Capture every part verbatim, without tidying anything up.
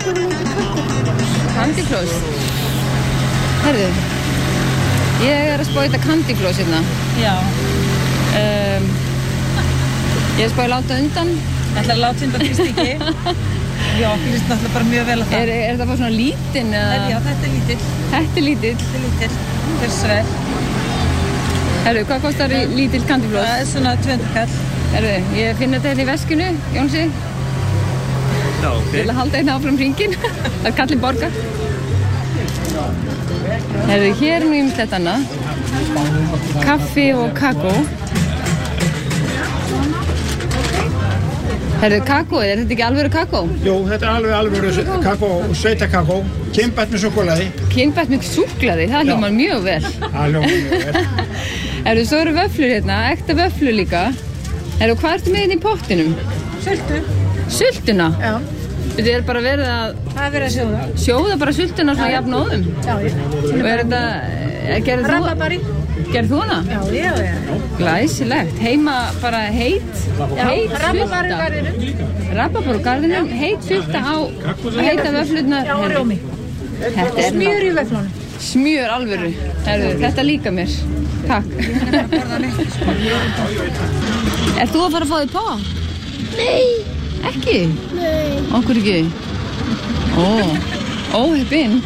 Candyfloss. Herðu, ég er að spá þetta Candyfloss hérna. Já. Um, ég er að spá að láta undan. Ætlar að láta undan fyrst ekki. Já, fyrst náttúrulega bara mjög vel að það. Er, er það bara svona lítinn? Eða? Já, þetta er lítill. Þetta er lítill? Þetta er lítill. Hversu vel. Herðu, hvað kostar lítill Candyfloss? Það er svona tvö hundruð kall. Herðu, ég finn þetta hérna í veskinu, Jónsi. Já, ok. Ég vil að halda hérna áfram hringinn. Það er kallinn borga. Herðu, hér er nú ýmislegt annað. Kaffi og kakó. Herðu, kakóið, er þetta ekki alvöru kakó? Jú, þetta er alveg alvöru kakó, sveitakakó, kynbætt með súkkulaði. Kynbætt með súkkulaði, það hljómar mjög vel. Það hljómar mjög vel. Herðu, svo eru vöfflur hérna, ekta vöfflur líka. Herðu, hvað ertu með hérna í pottinum? Sultu. Sultuna? Já. Þetta er bara verið að... Það er verið að sjóða. Sjóða bara sultuna svona jafn óðum? Já, já. Og er þetta... Gerðu þú... Rabarbari. Gerðu þú hana? Já, já, já. Glæsilegt. Heima bara heit... Já, heit rabarbari í garðinum. Rabarbari í garðinum. Heit sulta á heita vöfflurnar. Já, rjómi. Þetta er... Smjör í vöfflunum. Smjör alvöru. Herðu, þetta líka mér. Takk. Er þú að fara að fá þig pá? Nei. Ekki? Nei. Okkur ekki? Ó, óheppinn.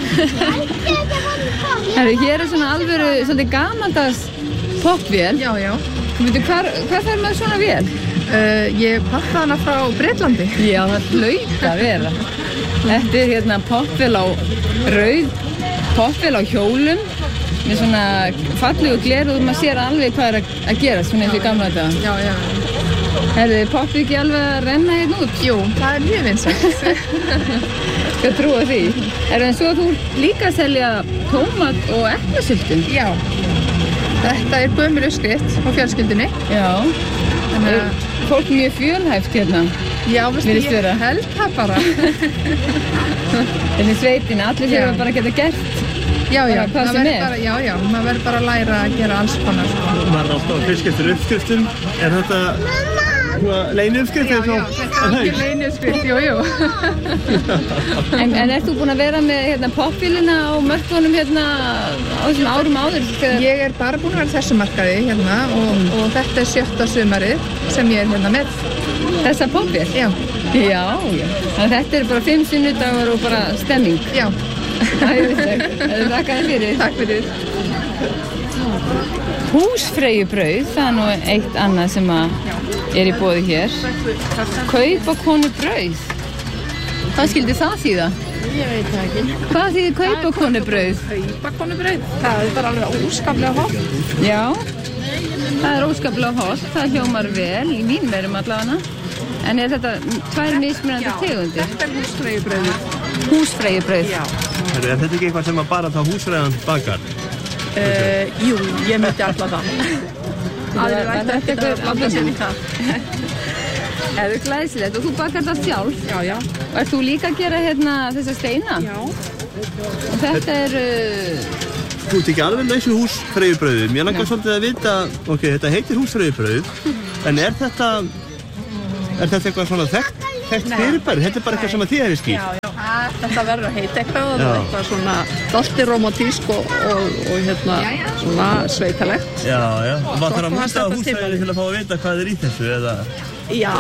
Herru, hér er svona alvöru, svolítið gamaldags popvél. Já, já. Veitu, hvar, hvar fer maður svona vél? Uh, ég pakkaði hana frá Bretlandi. Já, það hlaut að vera. Þetta er hérna popvél á rauð, popvél á hjólum, með svona fallegu gler og maður sér alveg hvað er að, að gera, svona eins og í gamla þetta. Já, já. Herðu, poppið ekki alveg að renna hérna út? Jú, það er mjög vinsælt. Skal trúa því. Er það svo að þú líka að selja tómat og eplasultu? Já. Þetta er gömul uppskrift á fjölskyldunni. Já. Þannig að fólk mjög fjölhæft hérna. Já, veistu, Virðist ég vera. held það bara. Þessi sveitin, allir Já. þurfa bara að geta gert. Já, já, Bara hvað það sem verður er. bara, já, já, maður verður bara að læra að gera alls konar. Sko. Maður er alltaf að fiska eftir uppskriftum. Er þetta leyni uppskrift? Já, já, þetta er ekki leyni uppskrift, jú, jú. En, en ert þú búin að vera með hérna, popvélina á mörkunum hérna á þessum árum áður? Þegar... Ég er bara búin að vera þessu markaði hérna og, og þetta er sjötta sumarið sem ég er hérna með. Þessa popvél? Já. Já, já. Þannig að þetta er bara fimm sunnudagar og bara stemming. Já. Æðislegt. Það er þakkaði fyrir. Takk fyrir. Húsfreyjubrauð, það er nú eitt annað sem að er í boði hér. Kaupakonubrauð. Hvað skildi það þýða? Ég veit það ekki. Hvað þýðir kaupakonubrauð? Kaupakonubrauð. Það er bara alveg óskaplega hótt. Já, það er óskaplega hótt. Það hljómar vel í vínverum allavega. En er þetta tvær mismunandi tegundir? Þetta er húsfreyjubrauð. Húsfreyjubrauð? Já. Er þetta ekki eitthvað sem að bara þá húsfreyjan bakar? Uh, jú, ég myndi alltaf það. Aðrir ætti ekki að láta sér í það. Það er glæsilegt og þú bakar það sjálf. Já, já. Og ert þú líka að gera hérna þessa steina? Já. Og þetta er... Uh... Þú ert ekki alveg laus við húsfreyjubrauðum. Ég langar svolítið að vita, ok, þetta heitir húsfreyjubrauð, en er þetta, er þetta eitthvað svona þekkt, þekkt fyrirbæri? Þetta er bara eitthvað sem að þið hefði skýrt? Já, já. Þetta verður að heita eitthvað og það er eitthvað svona dolti romantísk og, og, og hérna svona sveitalegt. Já, já. Og maður þarf að Svo hlusta á þetta húsfreyjunni til að fá að vita hvað er í þessu, eða? Já.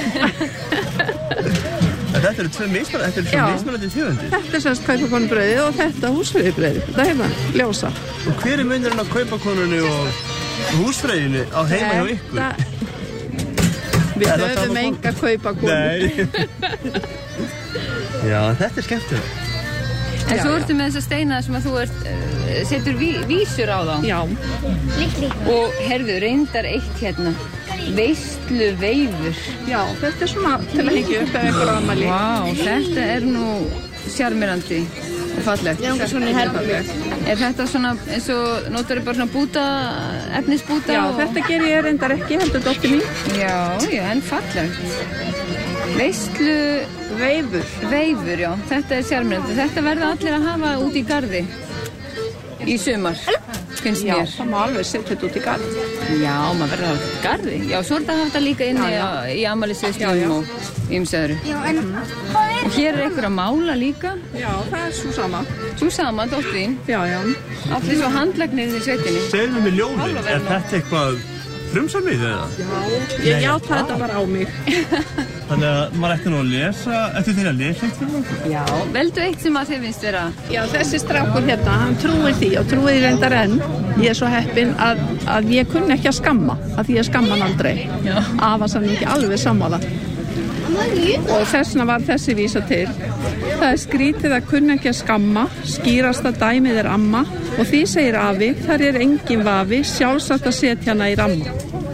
Þetta eru tvö mismunandi, þetta eru Já. tvö mismunandi tegundir. Þetta er semst kaupakonubrauðið og þetta húsfreyjubrauðið. Þetta hérna, ljósa. Og hver er munurinn á kaupakonunni og húsfreyjunni á heima hjá ykkur? Þetta- Við Er það höfum sama enga kaupakonu. Nei. Já, þetta er skemmtilegt. En Já, svo já. ertu með þessa steina sem að þú ert, uh, setur ví, vísur á þá. Já. Og herðu, reyndar eitt hérna, veislu veifur. Já, þetta er svona til að hengja upp ef einhver afmæli. Vá, þetta er nú sjarmerandi og fallegt. Já, svona í herbergi. Er þetta svona eins og, notar þið bara svona búta, efnisbúta? Já, og... þetta ger ég reyndar ekki, heldur dóttir mín. Já, já, en fallegt. Veislu Veifur. veifur, já, þetta er sjarmerandi. Þetta verða allir að hafa út í garði í sumar, finnst Já, mér. það má alveg setja þetta út í garð. Já, maður verður að hafa þetta í garði. Já, svo er þetta að hafa þetta líka inni Já, já. á- í Já, afmælisveislum já. og ýmsu öðru. Já, en hvað Og hér er einhver að mála líka. Já, það er svo sama. Svo sama, dóttir þín. Já, já. Allir svo handlagnir í sveitinni. Segðu mér ljóðin, er þetta eitthvað frumsamið eða? Já, ég játa þetta bara á mig. Þannig að maður ætti nú að lesa, eftir þeirra að lesa eitt fyrir okkur? Já, veldu eitt sem að þið finnst vera. Já, þessi strákur hérna, hann trúir því og trúir reyndar enn. Ég er svo heppin að, að ég kunni ekki að skamma, að því ég skamma hann aldrei. Já. Afa sann ekki alveg sammála. Og þessna var þessi vísa til. Það er skrítið að kunna ekki að skamma, skýrasta dæmið er amma og því segir afi, þar er engin vafi, sjálfsagt að setja hana í ramma.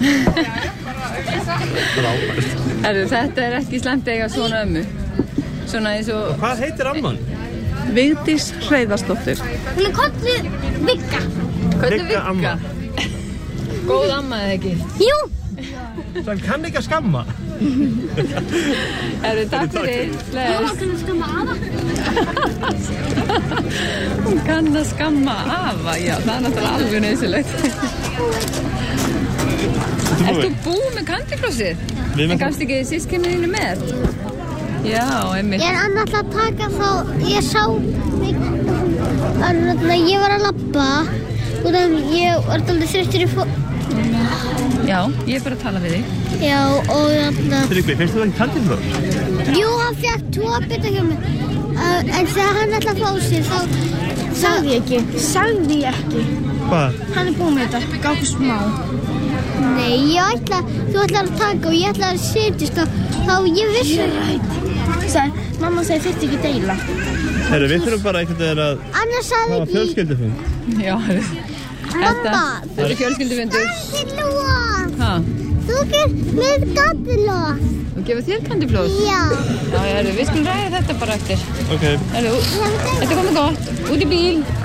Erðu, þetta er ekki slæmt að eiga svona ömmu. Svona eins og... Hvað heitir amman? Vigdís Hreiðarsdóttir. Hún er kallið Vigga. Hvernig Vigga amma. Góð amma eða ekki? Jú. Það kann ekki að skamma. Erðu, takk fyrir. Hún kann að skamma afa. Hún kann að skamma afa, já, það er náttúrulega alveg nöðsilegt. Ertu búið með kandiflossið? En gafst ekki sískinni þínu með? Já, einmitt. Ég er annars að taka þá, ég sá mig, ég var að labba og þannig ég var alltaf þreyttur í fó... Já, ég er bara að tala við þig. Já, og þarna... Tryggvi, finnst þú ekki kandifloss? Jú, hann fekk tvo bita hjá mig, uh, en þegar hann ætla að fá sér þá... Sagði ég ekki, sagði ég ekki. Hvað? Hann er búinn með þetta, gáðu smá. Nei, ég ætla, þú ætlar að taka og ég ætla að setjast og þá ég vissi... Ég er rætt. Sæði, mamma segi þetta ekki deila. Herru, við þurfum bara einhvern veginn að Annars sagði hafa fjölskyldufund. Já, þetta, þetta er fjölskyldufundur. Kandilós. Ha, Þú gerð með kandilós. og gefa þér kandiflós? Já. Já, herru, við skulum ræða þetta bara eftir. Ok. Herru, þetta er komið gott. Út í bíl.